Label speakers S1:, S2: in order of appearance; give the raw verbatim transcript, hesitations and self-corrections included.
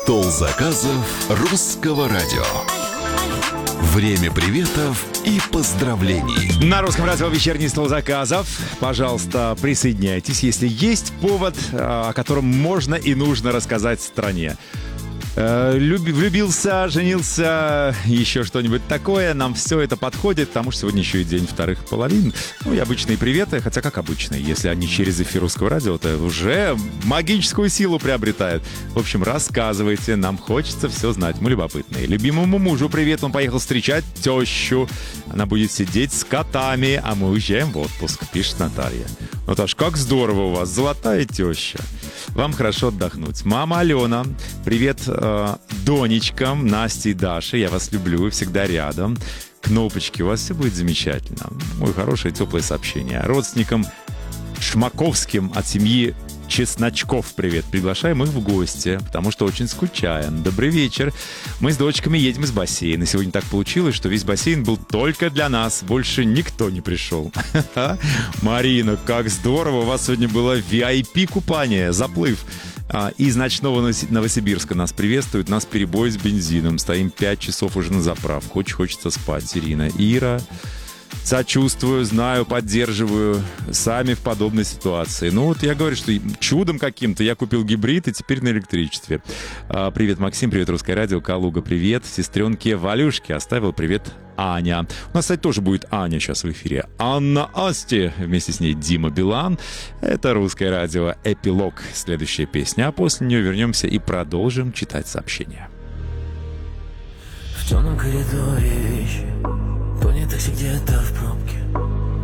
S1: Стол заказов русского радио. Время приветов и поздравлений.
S2: На русском радио вечерний стол заказов. Пожалуйста, присоединяйтесь, если есть повод, о котором можно и нужно рассказать стране. Люби, влюбился, женился, еще что-нибудь такое. Нам все это подходит, потому что сегодня еще и день вторых половин. Ну и обычные приветы, хотя как обычные, если они через эфир русского радио, то уже магическую силу приобретают. В общем, рассказывайте, нам хочется все знать, мы любопытные. Любимому мужу привет, он поехал встречать тещу. Она будет сидеть с котами, а мы уезжаем в отпуск, пишет Наталья. Наташ, как здорово у вас, золотая теща. Вам хорошо отдохнуть. Мама Алена, привет э, Донечкам, Насте и Даше. Я вас люблю, всегда рядом. Кнопочки, у вас все будет замечательно. Ой, хорошее, теплое сообщение. Родственникам Шмаковским от семьи Чесночков привет. Приглашаем их в гости, потому что очень скучаем. Добрый вечер. Мы с дочками едем из бассейна. Сегодня так получилось, что весь бассейн был только для нас. Больше никто не пришел. Марина, как здорово. У вас сегодня было ви ай пи купание, заплыв. Из ночного Новосибирска нас приветствуют. Нас перебой с бензином. Стоим пять часов уже на заправку. Очень хочется спать. Ирина. Ира. Сочувствую, знаю, поддерживаю. Сами в подобной ситуации. Ну вот я говорю, что чудом каким-то я купил гибрид и теперь на электричестве. А, привет, Максим, привет, Русское радио. Калуга, привет. Сестренке Валюшке оставил привет Аня. У нас, кстати, тоже будет Аня сейчас в эфире. Анна Асти, вместе с ней Дима Билан. Это Русское радио «Эпилог». Следующая песня. А после нее вернемся и продолжим читать сообщения.
S3: В темном коридоре вещи. Понял такси где-то в пробке.